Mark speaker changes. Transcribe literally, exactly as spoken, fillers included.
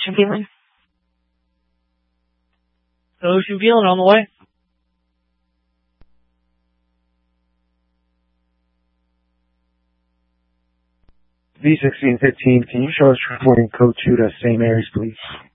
Speaker 1: Ocean Feeling.
Speaker 2: Ocean Feeling on the way.
Speaker 3: V sixteen fifteen, can you show us reporting code two to Saint Mary's, please?